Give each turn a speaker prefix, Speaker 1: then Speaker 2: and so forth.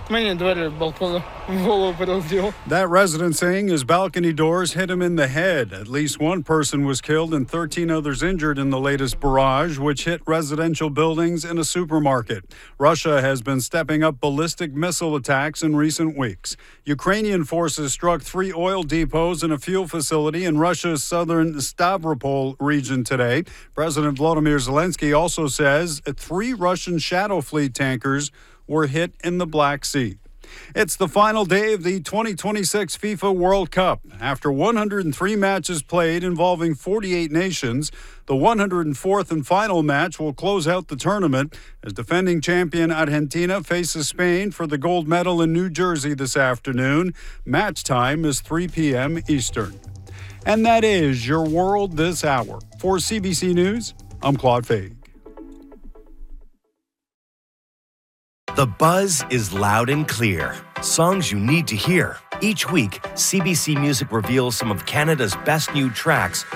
Speaker 1: Мені двері балкону в голову прилетіло.
Speaker 2: That resident saying his balcony doors hit him in the head. At least one person was killed and 13 others injured in the latest barrage, which hit residential buildings in a supermarket. Russia has been stepping up ballistic missile attacks in recent weeks. Ukrainian forces struck 3 oil depots and a fuel facility in Russia's southern Stavropol region today. President Volodymyr Zelensky also says 3 Russian Shadow Fleet tankers were hit in the Black Sea. It's the final day of the 2026 FIFA World Cup. After 103 matches played involving 48 nations, the 104th and final match will close out the tournament as defending champion Argentina faces Spain for the gold medal in New Jersey this afternoon. Match time is 3 p.m. Eastern. And that is your world this hour. For CBC News, I'm Claude Fay.
Speaker 3: The buzz is loud and clear. Songs you need to hear. Each week, CBC Music reveals some of Canada's best new tracks